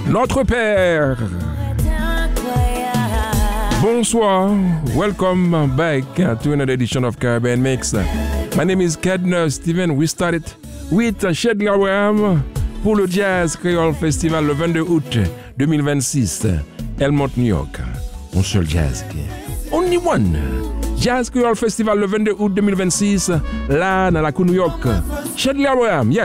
Notre Père. Bonsoir, welcome back to another edition of Caribbean Mix. My name is Kedner Steven. We started with Shedley Abraham pour le Jazz Creole Festival le 22 août 2026, Elmont, New York. Un seul jazz. Only one. Jazz Creole Festival le 22 août 2026, là dans la cour New York. Shedley Abraham, yes.